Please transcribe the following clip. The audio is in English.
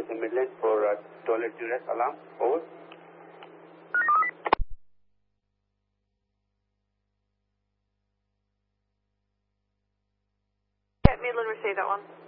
using Midland for toilet duress alarm. Over. Midland received that one.